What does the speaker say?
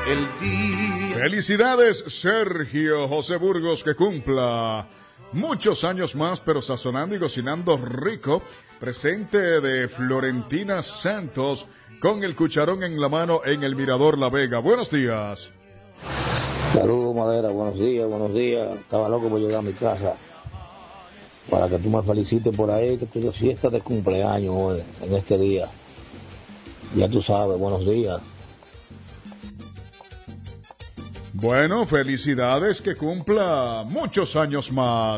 el día. Felicidades, Sergio José Burgos, que cumpla muchos años más, pero sazonando y cocinando rico. Presente de Florentina Santos, con el cucharón en la mano en el Mirador La Vega. Buenos días. Saludos, Madera, buenos días, buenos días. Estaba loco por llegar a mi casa para que tú me felicites por ahí, que tuve fiesta de cumpleaños hoy, en este día. Ya tú sabes, buenos días. Bueno, felicidades, que cumpla muchos años más.